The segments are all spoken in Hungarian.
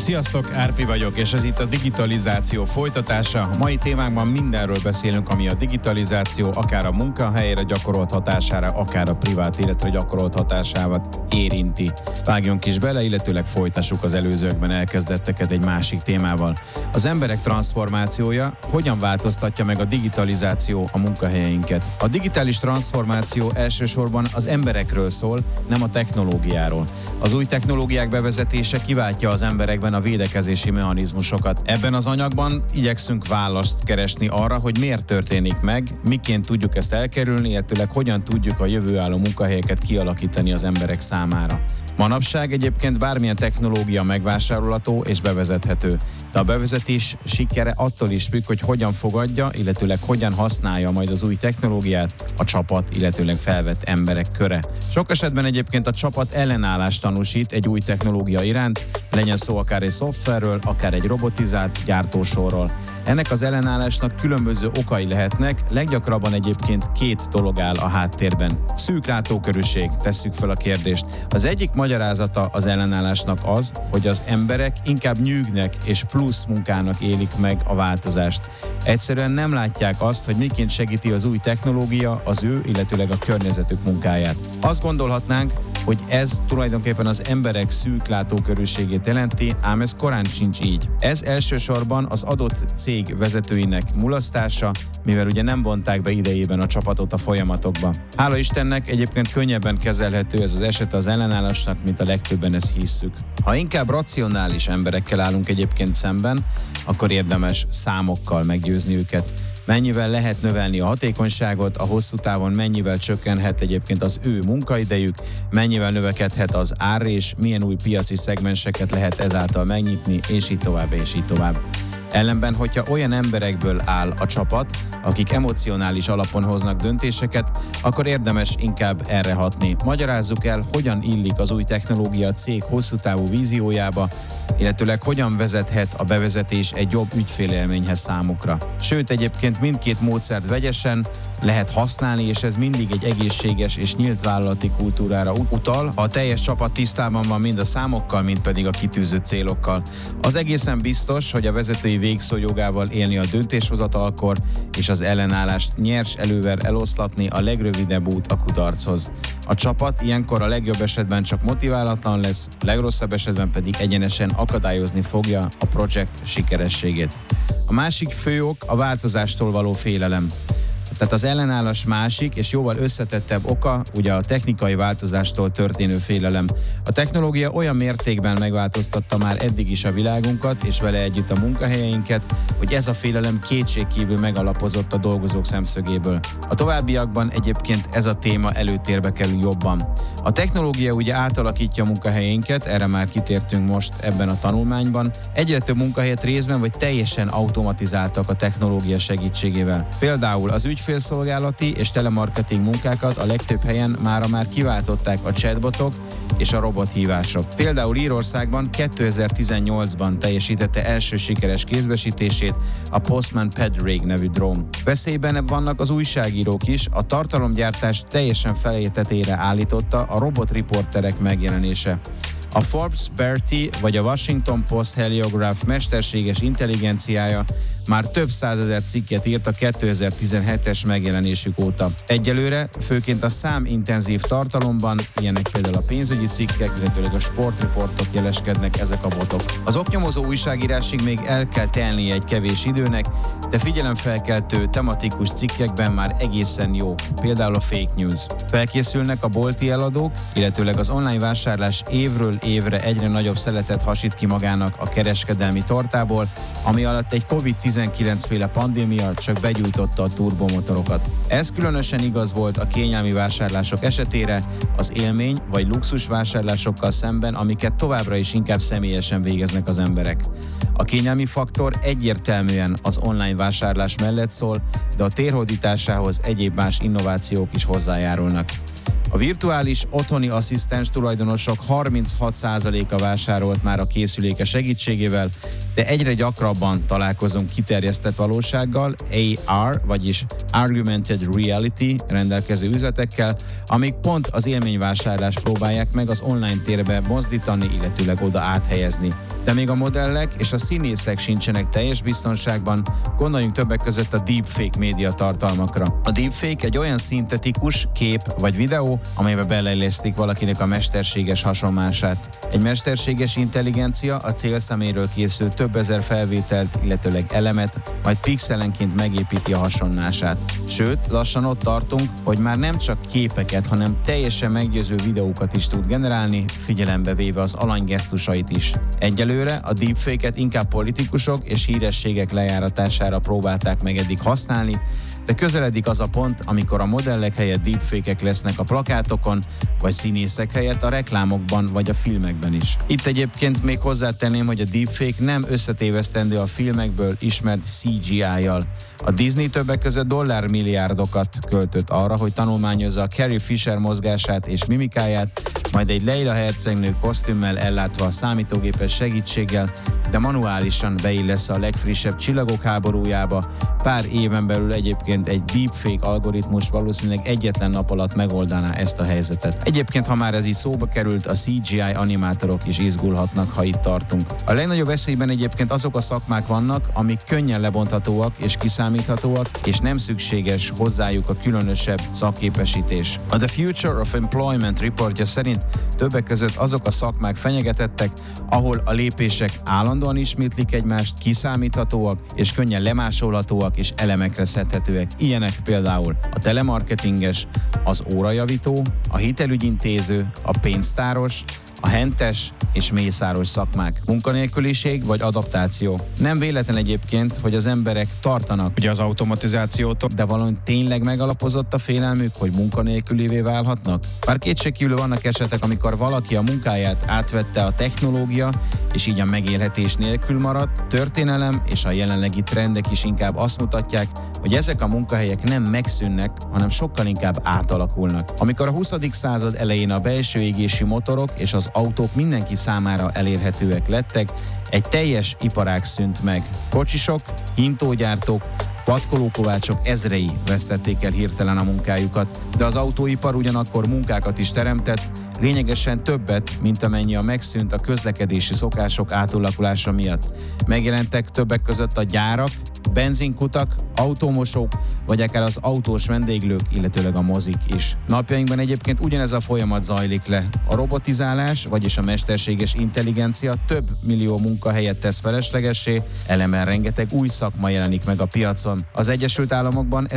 Sziasztok, Árpi vagyok, és ez itt a digitalizáció folytatása. A mai témánkban mindenről beszélünk, ami a digitalizáció akár a munkahelyre gyakorolt hatására, akár a privát életre gyakorolt hatását érinti. Vágjunk is bele, illetőleg folytassuk az előzőkben elkezdetteket egy másik témával. Az emberek transformációja hogyan változtatja meg a digitalizáció a munkahelyeinket? A digitális transformáció elsősorban az emberekről szól, nem a technológiáról. Az új technológiák bevezetése kiváltja az emberekben a védekezési mechanizmusokat. Ebben az anyagban igyekszünk választ keresni arra, hogy miért történik meg, miként tudjuk ezt elkerülni, illetőleg hogyan tudjuk a jövőálló munkahelyeket kialakítani az emberek számára. Manapság egyébként bármilyen technológia megvásárolható és bevezethető, de a bevezetés sikere attól is függ, hogy hogyan fogadja, illetőleg hogyan használja majd az új technológiát a csapat, illetőleg felvett emberek köre. Sok esetben egyébként a csapat ellenállást tanúsít egy új technológia iránt, legyen szó akár egy szoftverről, akár egy robotizált gyártósorról. Ennek az ellenállásnak különböző okai lehetnek, leggyakrabban egyébként két dolog áll a háttérben. Szűk látókörűség, tesszük fel a kérdést. Az egyik magyarázata az ellenállásnak az, hogy az emberek inkább nyűgnek és plusz munkának élik meg a változást. Egyszerűen nem látják azt, hogy miként segíti az új technológia az ő, illetőleg a környezetük munkáját. Azt gondolhatnánk, hogy ez tulajdonképpen az emberek szűk látókörűségét jelenti, ám ez korán sincs így. Ez elsősorban az adott cég vezetőinek mulasztása, mivel ugye nem vonták be idejében a csapatot a folyamatokba. Hála Istennek egyébként könnyebben kezelhető ez az eset az ellenállásnak, mint a legtöbben ezt hisszük. Ha inkább racionális emberekkel állunk egyébként szemben, akkor érdemes számokkal meggyőzni őket. Mennyivel lehet növelni a hatékonyságot, a hosszú távon mennyivel csökkenhet egyébként az ő munkaidejük, mennyivel növekedhet az árrés, milyen új piaci szegmenseket lehet ezáltal megnyitni, és így tovább, és így tovább. Ellenben, hogyha olyan emberekből áll a csapat, akik emocionális alapon hoznak döntéseket, akkor érdemes inkább erre hatni. Magyarázzuk el, hogyan illik az új technológia cég hosszú távú víziójába, illetőleg hogyan vezethet a bevezetés egy jobb ügyfélélményhez számukra. Sőt, egyébként mindkét módszert vegyesen lehet használni, és ez mindig egy egészséges és nyílt vállalati kultúrára utal, ha a teljes csapat tisztában van mind a számokkal, mind pedig a kitűzött célokkal. Az egészen biztos, hogy a vezetői végszó jogával élni a döntéshozatalkor, és az ellenállást nyers elővel eloszlatni a legrövidebb út a kudarchoz. A csapat ilyenkor a legjobb esetben csak motiválatlan lesz, legrosszabb esetben pedig egyenesen akadályozni fogja a projekt sikerességét. A másik fő ok a változástól való félelem. Tehát az ellenállás másik és jóval összetettebb oka ugye a technikai változástól történő félelem. A technológia olyan mértékben megváltoztatta már eddig is a világunkat és vele együtt a munkahelyeinket, hogy ez a félelem kétségkívül megalapozott a dolgozók szemszögéből. A továbbiakban egyébként ez a téma előtérbe kerül jobban. A technológia ugye átalakítja a munkahelyeinket, erre már kitértünk most ebben a tanulmányban. Egyre több munkahelyet részben vagy teljesen automatizáltak a technológia segítségével. Például az ügyfélszolgálati és telemarketing munkákat a legtöbb helyen már kiváltották a chatbotok és a robothívások. Például Írországban 2018-ban teljesítette első sikeres kézbesítését a Postman Padraig nevű drón. Veszélyben vannak az újságírók is, a tartalomgyártás teljesen felé-tetejére állította a robotriporterek megjelenése. A Forbes Bertie vagy a Washington Post Heliograph mesterséges intelligenciája már több százezer cikket írt a 2017-es megjelenésük óta. Egyelőre főként a számintenzív tartalomban, ilyenek például a pénzügyi cikkek, illetőleg a sportriportok jeleskednek ezek a botok. Az oknyomozó újságírásig még el kell telnie egy kevés időnek, de figyelemfelkeltő tematikus cikkekben már egészen jó, például a fake news. Felkészülnek a bolti eladók, illetőleg az online vásárlás évről évre egyre nagyobb szeletet hasít ki magának a kereskedelmi tortából, ami alatt egy COVID-19 féle pandémia csak begyújtotta a turbomotorokat. Ez különösen igaz volt a kényelmi vásárlások esetére, az élmény vagy luxus vásárlásokkal szemben, amiket továbbra is inkább személyesen végeznek az emberek. A kényelmi faktor egyértelműen az online vásárlás mellett szól, de a térhódításához egyéb más innovációk is hozzájárulnak. A virtuális otthoni asszisztens tulajdonosok 36%-a vásárolt már a készüléke segítségével, de egyre gyakrabban találkozunk kiterjesztett valósággal, AR, vagyis Augmented Reality rendelkező üzletekkel, amik pont az élményvásárlást próbálják meg az online térbe mozdítani, illetőleg oda áthelyezni. De még a modellek és a színészek sincsenek teljes biztonságban, gondoljunk többek között a deepfake média tartalmakra. A deepfake egy olyan szintetikus kép vagy videó, amelybe beleillesztik valakinek a mesterséges hasonlását. Egy mesterséges intelligencia a célszeméről készül több ezer felvételt, illetőleg elemet, majd pixelenként megépíti a hasonlását. Sőt, lassan ott tartunk, hogy már nem csak képeket, hanem teljesen meggyőző videókat is tud generálni, figyelembe véve az alanygesztusait is. Egyelőre a deepfake-et inkább politikusok és hírességek lejáratására próbálták meg eddig használni, de közeledik az a pont, amikor a modellek helyett deepfake-ek lesznek a plakátokon, vagy színészek helyett a reklámokban vagy a filmekben is. Itt egyébként még hozzátenném, hogy a deepfake nem összetévesztendő a filmekből ismert CGI-jal. A Disney többek között dollármilliárdokat költött arra, hogy tanulmányozza a Carrie Fisher mozgását és mimikáját, majd egy Leila hercegnő kosztümmel ellátva a számítógépes segítséggel, de manuálisan beillesz a legfrissebb Csillagok háborújába. Pár éven belül egyébként egy deepfake algoritmus valószínűleg egyetlen nap alatt megoldaná ezt a helyzetet. Egyébként, ha már ez így szóba került, a CGI animátorok is izgulhatnak, ha itt tartunk. A legnagyobb veszélyben egyébként azok a szakmák vannak, amik könnyen lebonthatóak és kiszámíthatóak, és nem szükséges hozzájuk a különösebb szakképesítés. A The Future of Employment reportja szerint többek között azok a szakmák fenyegetettek, ahol a lépések állandóan ismétlik egymást, kiszámíthatóak és könnyen lemásolhatóak és elemekre szedhetőek. Ilyenek például a telemarketinges, az órajavító, a hitelügyintéző, a pénztáros, a hentes és mészáros szakmák. Munkanélküliség vagy adaptáció. Nem véletlen egyébként, hogy az emberek tartanak ugye az automatizációtól, de valami tényleg megalapozott a félelmük, hogy munkanélkülévé válhatnak? Bár kétségkívül vannak esetek, amikor valaki a munkáját átvette a technológia, és így a megélhetés nélkül maradt, történelem és a jelenlegi trendek is inkább azt mutatják, hogy ezek a munkahelyek nem megszűnnek, hanem sokkal inkább átalakulnak. Amikor a 20. század elején a belső égési motorok és az autók mindenki számára elérhetőek lettek, egy teljes iparág szűnt meg. Kocsisok, hintógyártók, patkolókovácsok ezrei vesztették el hirtelen a munkájukat, de az autóipar ugyanakkor munkákat is teremtett, lényegesen többet, mint amennyi a megszűnt a közlekedési szokások átalakulása miatt. Megjelentek többek között a gyárak, benzinkutak, autómosók, vagy akár az autós vendéglők, illetőleg a mozik is. Napjainkban egyébként ugyanez a folyamat zajlik le. A robotizálás, vagyis a mesterséges intelligencia több millió munkahelyet tesz feleslegessé, eleme rengeteg új szakma jelenik meg a piacon. Az Egyesült Államokban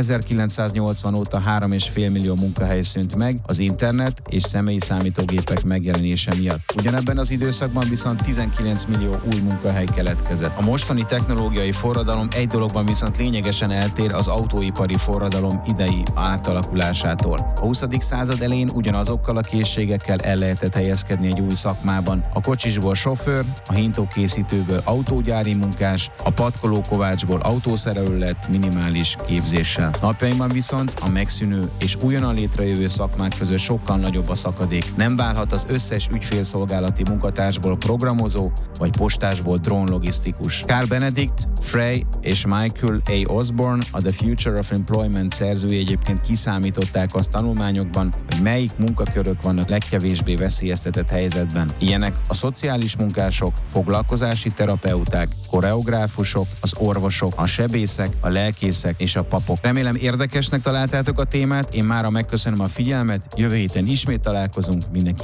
1980 óta 3,5 millió munkahely szűnt meg az internet és személyi számítógépek megjelenése miatt. Ugyanebben az időszakban viszont 19 millió új munkahely keletkezett. A mostani technológiai forradalom egy dologban viszont lényegesen eltér az autóipari forradalom idei átalakulásától. A 20. század elején ugyanazokkal a készségekkel el lehetett helyezkedni egy új szakmában. A kocsisból sofőr, a hintókészítőből autógyári munkás, a patkolókovácsból autószerelő lett minimális képzéssel. Napjainkban viszont a megszűnő és újonnan létrejövő szakmák között sokkal nagyobb a szakadék. Nem válhat az összes ügyfélszolgálati munkatársból programozó, vagy postásból drónlogisztikus. Carl Benedict, Frey és Michael A. Osborne, a The Future of Employment szerzői egyébként kiszámították azt tanulmányokban, hogy melyik munkakörök vannak legkevésbé veszélyeztetett helyzetben. Ilyenek a szociális munkások, foglalkozási terapeuták, koreográfusok, az orvosok, a sebészek, a lelkészek és a papok. Remélem érdekesnek találtátok a témát, én mára megköszönöm a figyelmet, jövő héten ismét találkozunk, mindenki